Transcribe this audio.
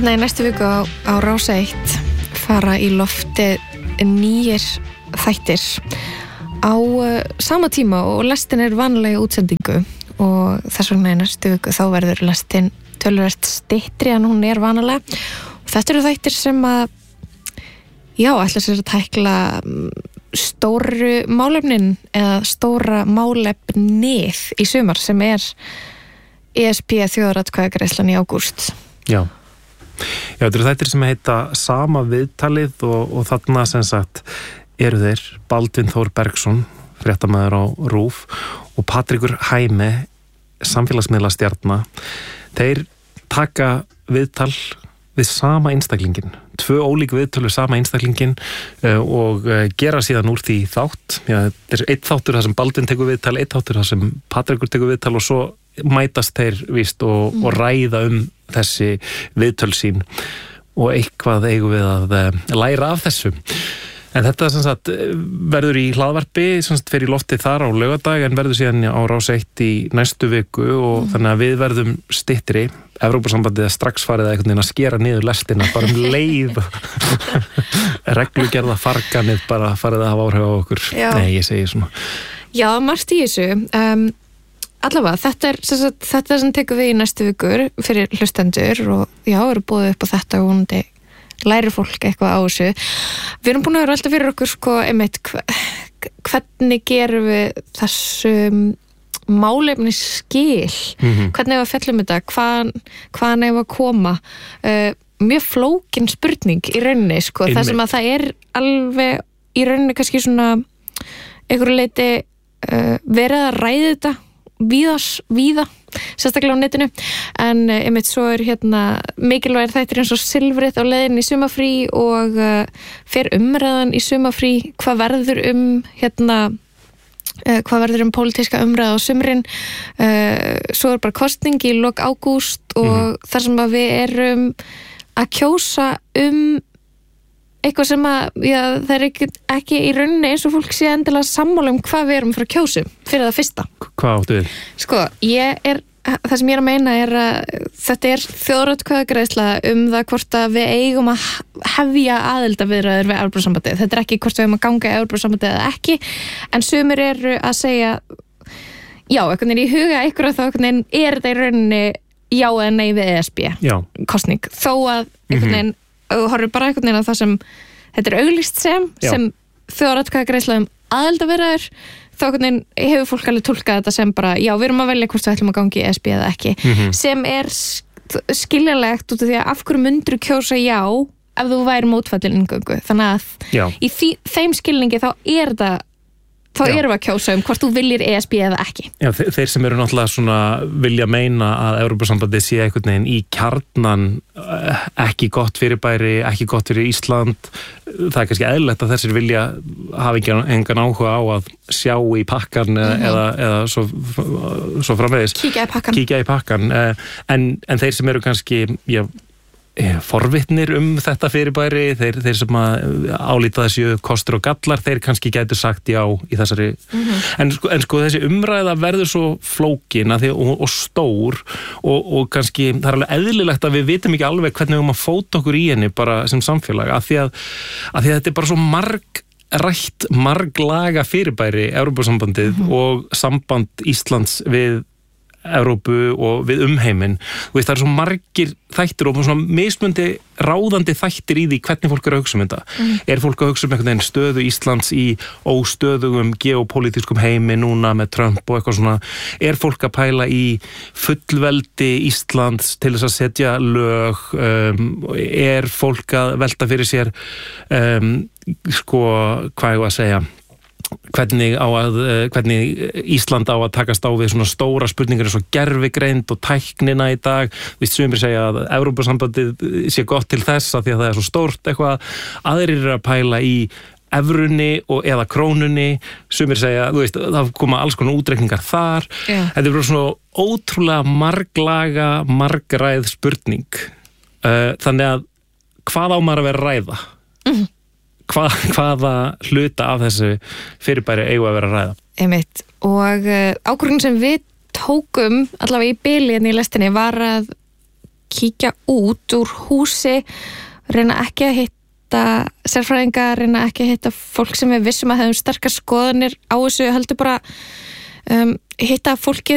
Hérna í næstu viku á Rás 1 fara í lofti nýjir þættir á sama tíma og lestin vanlega útsendingu og þess vegna í næstu viku þá verður lestin töluvert styttri en hún vanalega og þetta eru þættir sem að ætla sér að tækla stóru málefnin eða stóra málefnið í sumar sem ESB þjóðaratkvæðagreiðslan í ágúst. Já, þetta eru þættir sem heita Sama viðtalið og þarna sem sagt eru þeir Baldvin Þór Bergsson, fréttamaður á RÚV og Patrekur Hæme, samfélagsmiðlastjarna. Þeir taka viðtal við sama einstaklingin, 2 ólík viðtölu sama einstaklingin og gera síðan úr því þátt. Þetta er einn þáttur þar sem Baldvin tekur viðtal, einn þáttur þar sem Patrekur tekur viðtal og svo mætast þeir víst og ræða þessi viðtöl sín og eitthvað eigum við að læra af þessu. En þetta sem sagt verður í hlaðvarpi, sem sagt fer í lofti þar á laugardag en verður síðan á Rás 1 í næstu viku og þannig að við verðum styttri. Evrópusambandið strax farið að einhvern veginn að skera niður lestina bara leið reglugerða farganið bara farið að hafa áhrif á okkur. Já. Nei, ég segi svona. Já, margt í þessu. Allavega, þetta sem tekur við í næstu vikur fyrir hlustendur og eru boðið upp á þetta og vonandi lærir fólk eitthvað á þessu. Við erum búin að vera alltaf fyrir okkur einmitt, hvernig gerum við þessum málefni skil, hvernig við fellum þetta, hvaðan ef að koma, mjög flókin spurning í rauninni, það sem að það alveg í rauninni kannski svona einhverju leiti verið að ræða þetta víða, sérstaklega á netinu en einmitt svo mikilvægir þættir eins og Silfrið á leiðin í sumafrí og fer umræðan í sumafrí, hvað verður pólitíska umræða á sumrin, svo bara kosning í lok ágúst og þar sem að við erum að kjósa eitthvað sem að það ekki í rauninni eins og fólk sé endilega sammála hvað við erum frá kjósum fyrir það fyrsta. Hvað áttu við? Það sem ég að meina að þetta þjóðaratkvæðagreiðsla það hvort að við eigum að hefja aðildarviðræður við Evrópusambandið. Þetta ekki hvort við eigum að ganga í Evrópusambandið eða ekki, en sumir eru að segja einhvern veginn í huga ykkur að þá einhvern veginn þetta í rauninni já eða nei við ESB kosning, þó að einhvern veginn og horfum bara einhvern veginn að það sem þetta auglýst sem þjóðaratkvæðagreiðsla aðildarviðræður þá hefur fólk alveg túlkað þetta sem bara við erum að velja hvort við ætlum að gangi í ESB eða ekki, sem skiljanlegt út af því að af hverju myndir kjósa ef þú væri mótfallin inngöngu, þannig að í þeim skilningi þá erum við að kjósa hvort þú viljir ESB eða ekki. Já, þeir sem eru náttúrulega svona vilja meina að Evrópusambandið sé einhvern veginn í kjarnan ekki gott fyrirbæri, ekki gott fyrir Ísland, það kannski eðlilegt að þessir vilja hafa engan áhuga á að sjá í pakkan eða svo framvegis. Kíkja í pakkan. En þeir sem eru kannski forvitnir þetta fyrirbæri, þeir sem að álíta þessu kostur og gallar, þeir kannski gætu sagt já í þessari en þessi umræða verður svo flókin og stór og kannski það alveg eðlilegt að við vitum ekki alveg hvernig við að fóta okkur í henni bara sem samfélag af því að þetta bara svo marglaga fyrirbæri Evrópusambandið og samband Íslands við Evrópu og við umheiminn. Það eru svo margir þættir og svona mismundi ráðandi þættir í því hvernig fólk að hugsa þetta. Er fólk að hugsa einhvern veginn stöðu Íslands í óstöðugum geopolítískum heimi núna með Trump og eitthvað svona? Er fólk að pæla í fullveldi Íslands til þess að setja lög? Er fólk að velta fyrir sér hvað ég að segja? Hvernig Ísland á að takast á við svona stóra spurningar eins og gervigreind og tæknina í dag. Sumir segja að Evrópusambandið sé gott til þess að því að það svo stórt eitthvað. Aðrir eru að pæla í evrunni eða krónunni. Sumir segja, það koma alls konar útreikningar þar. Þetta bara svona ótrúlega marglaga, margræð spurning. Þannig að hvað á maður að vera að ræða? Hvaða hluta af þessu fyrirbæri eigum að vera að ræða? Einmitt. Og ákvörðun sem við tókum allavega í bili í lestinni var að kíkja út úr húsi, reyna ekki að hitta sérfræðinga, reyna ekki að hitta fólk sem við vissum að hefum sterkar skoðanir á þessu, heldur bara hitta fólkið